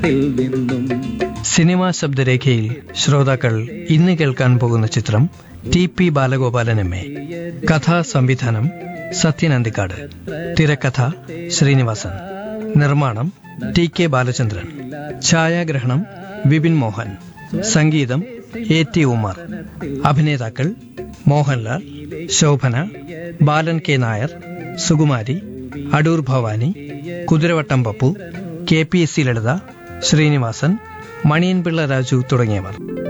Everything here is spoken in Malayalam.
സിനിമാ ശബ്ദരേഖയിൽ ശ്രോതാക്കൾ ഇന്ന് കേൾക്കാൻ പോകുന്ന ചിത്രം ടി.പി. ബാലഗോപാലൻ എം.എ. കഥാ സംവിധാനം സത്യൻ അന്തിക്കാട്, തിരക്കഥ ശ്രീനിവാസൻ, നിർമ്മാണം ടി.കെ. ബാലചന്ദ്രൻ, ഛായാഗ്രഹണം വിപിൻ മോഹൻ, സംഗീതം എ.ടി. ഉമാർ. അഭിനേതാക്കൾ മോഹൻലാൽ, ശോഭന, ബാലൻ കെ നായർ, സുകുമാരി, അടൂർ ഭവാനി, കുതിരവട്ടം പപ്പു, കെ.പി.എസ്.സി. ലളിത, ശ്രീനിവാസൻ, മണിയൻപിള്ള രാജു തുടങ്ങിയവർ.